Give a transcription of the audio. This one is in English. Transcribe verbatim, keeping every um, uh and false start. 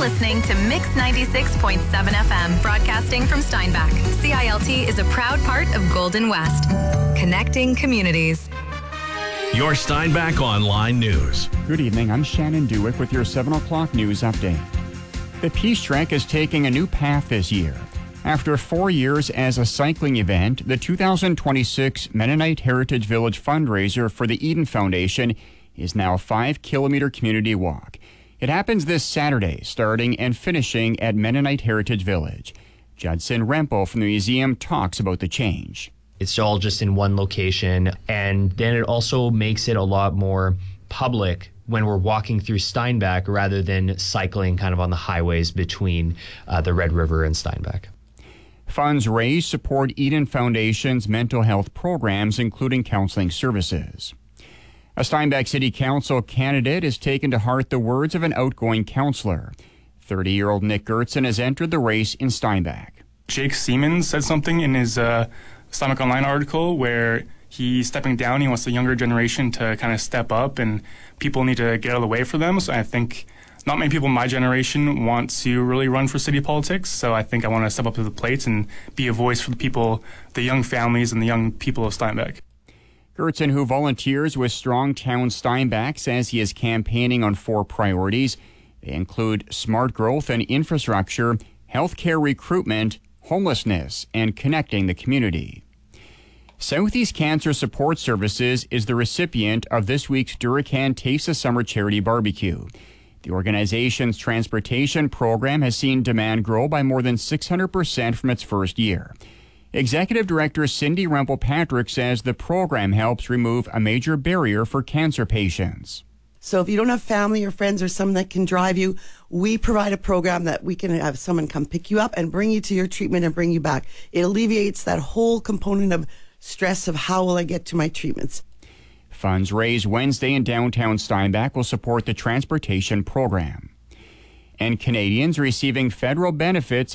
listening to Mix ninety-six point seven F M, broadcasting from Steinbach. C I L T is a proud part of Golden West, connecting communities. Your Steinbach Online News. Good evening, I'm Shannon Dewick with your seven o'clock news update. The Peace Trek is taking a new path this year. After four years as a cycling event, the two thousand twenty-six Mennonite Heritage Village fundraiser for the Eden Foundation is now a five-kilometer community walk. It happens this Saturday, starting and finishing at Mennonite Heritage Village. Judson Rempel from the museum talks about the change. It's all just in one location, and then it also makes it a lot more public when we're walking through Steinbach rather than cycling kind of on the highways between uh, the Red River and Steinbach. Funds raised support Eden Foundation's mental health programs, including counseling services. A Steinbach City Council candidate has taken to heart the words of an outgoing councillor. thirty-year-old Nick Gertzen has entered the race in Steinbach. Jake Siemens said something in his uh, Steinbach Online article where he's stepping down. He wants the younger generation to kind of step up, and people need to get out of the way for them. So I think not many people in my generation want to really run for city politics. So I think I want to step up to the plate and be a voice for the people, the young families, and the young people of Steinbach. Gertzen, who volunteers with Strong Town Steinbach, says he is campaigning on four priorities. They include smart growth and infrastructure, healthcare recruitment, homelessness, and connecting the community. Southeast Cancer Support Services is the recipient of this week's Duracan Taste of Summer Charity Barbecue. The organization's transportation program has seen demand grow by more than six hundred percent from its first year. Executive Director Cindy Rempel-Patrick says the program helps remove a major barrier for cancer patients. So if you don't have family or friends or someone that can drive you, we provide a program that we can have someone come pick you up and bring you to your treatment and bring you back. It alleviates that whole component of stress of how will I get to my treatments. Funds raised Wednesday in downtown Steinbach will support the transportation program. And Canadians receiving federal benefits